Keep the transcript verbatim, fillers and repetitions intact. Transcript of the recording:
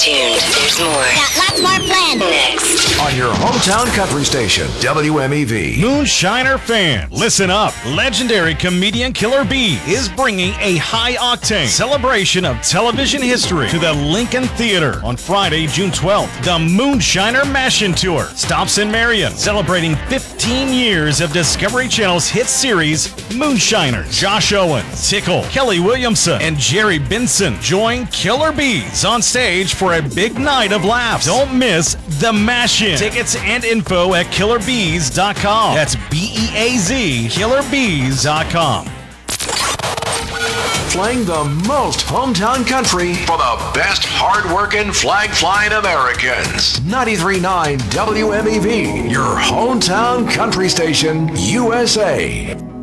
tuned. There's more. Got lots more planned. Next. On your hometown country station, W M E V. Moonshiner fans, listen up. Legendary comedian Killer B is bringing a high-octane celebration of television history to the Lincoln Theater on Friday, June twelfth. The Moonshiner Mash-In Tour stops in Marion, celebrating fifteen years of Discovery Channel's hit series, Moonshiners. Josh Owens, Tickle, Kelly Williamson, and Jerry Benson join Killer Bees on stage for a big night of laughs. Don't miss the Mash-In. Tickets and info at killer bees dot com. That's B E A Z, killer bees dot com. Playing the most hometown country for the best hard-working, flag-flying Americans. ninety-three point nine W M E V, your hometown country station, U S A.